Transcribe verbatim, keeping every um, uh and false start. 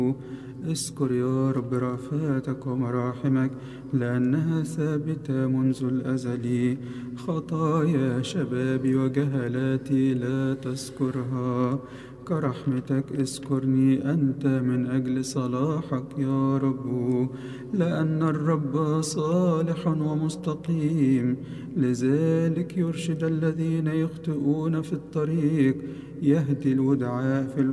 اذكر يا رب رأفاتك ومراحمك لأنها ثابتة منذ الأزل. خطايا شبابي وجهلاتي لا تذكرها، كرحمتك اذكرني أنت من أجل صلاحك يا رب، لأن الرب صالح ومستقيم، لذلك يرشد الذين يخطئون في الطريق، يهدي الودعاء في